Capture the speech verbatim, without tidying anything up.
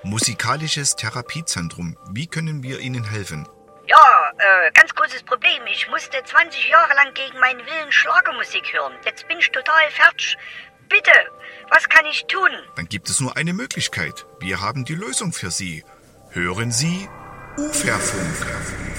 Musikalisches Therapiezentrum. Wie können wir Ihnen helfen? Ja, äh, ganz großes Problem. Ich musste zwanzig Jahre lang gegen meinen Willen Schlagermusik hören. Jetzt bin ich total fertig. Bitte, was kann ich tun? Dann gibt es nur eine Möglichkeit. Wir haben die Lösung für Sie. Hören Sie Uferfunk.